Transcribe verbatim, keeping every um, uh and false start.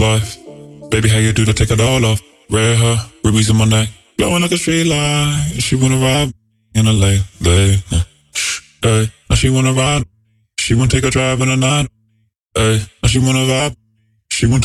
life. Baby, how you do to take it all off? Red hair, rubies in my neck, glowing like a street light. She wanna ride in a late, late. Hey, now she wanna ride. She wanna take a drive in the night. Hey, now she wanna vibe. She wanna